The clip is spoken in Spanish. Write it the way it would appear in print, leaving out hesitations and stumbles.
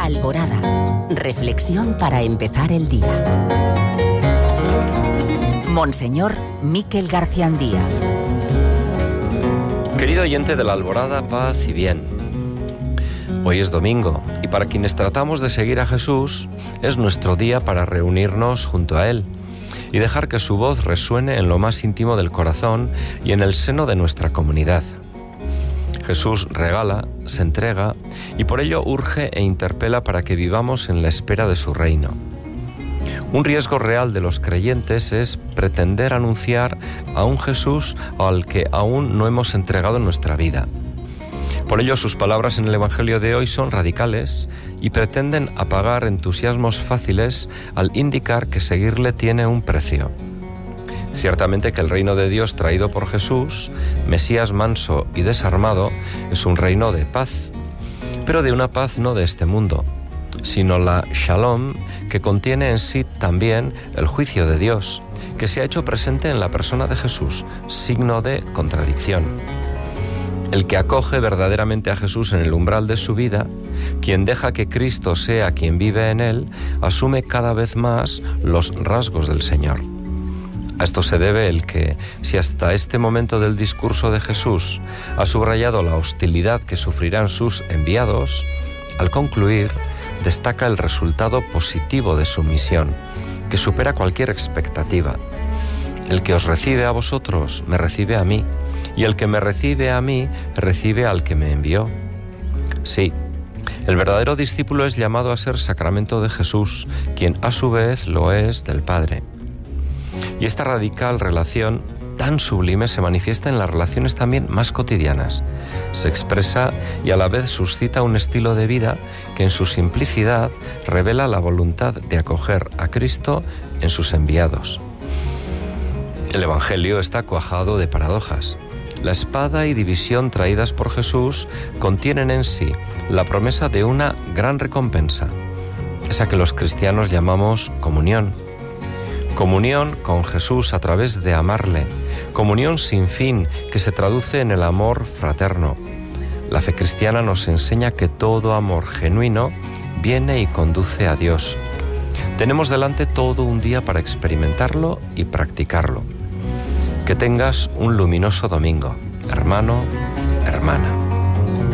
Alborada. Reflexión para empezar el día. Monseñor Miquel Garciandía. Querido oyente de la Alborada, paz y bien. Hoy es domingo y para quienes tratamos de seguir a Jesús es nuestro día para reunirnos junto a Él y dejar que su voz resuene en lo más íntimo del corazón y en el seno de nuestra comunidad. Jesús regala, se entrega y por ello urge e interpela para que vivamos en la espera de su reino. Un riesgo real de los creyentes es pretender anunciar a un Jesús al que aún no hemos entregado nuestra vida. Por ello sus palabras en el Evangelio de hoy son radicales y pretenden apagar entusiasmos fáciles al indicar que seguirle tiene un precio. Ciertamente que el reino de Dios traído por Jesús, Mesías manso y desarmado, es un reino de paz, pero de una paz no de este mundo, sino la Shalom, que contiene en sí también el juicio de Dios, que se ha hecho presente en la persona de Jesús, signo de contradicción. El que acoge verdaderamente a Jesús en el umbral de su vida, quien deja que Cristo sea quien vive en él, asume cada vez más los rasgos del Señor. A esto se debe el que, si hasta este momento del discurso de Jesús ha subrayado la hostilidad que sufrirán sus enviados, al concluir destaca el resultado positivo de su misión, que supera cualquier expectativa. El que os recibe a vosotros, me recibe a mí, y el que me recibe a mí, recibe al que me envió. Sí, el verdadero discípulo es llamado a ser sacramento de Jesús, quien a su vez lo es del Padre. Y esta radical relación tan sublime se manifiesta en las relaciones también más cotidianas. Se expresa y a la vez suscita un estilo de vida que en su simplicidad revela la voluntad de acoger a Cristo en sus enviados. El Evangelio está cuajado de paradojas. La espada y división traídas por Jesús contienen en sí la promesa de una gran recompensa, esa que los cristianos llamamos comunión. Comunión con Jesús a través de amarle, comunión sin fin que se traduce en el amor fraterno. La fe cristiana nos enseña que todo amor genuino viene y conduce a Dios. Tenemos delante todo un día para experimentarlo y practicarlo. Que tengas un luminoso domingo, hermano, hermana.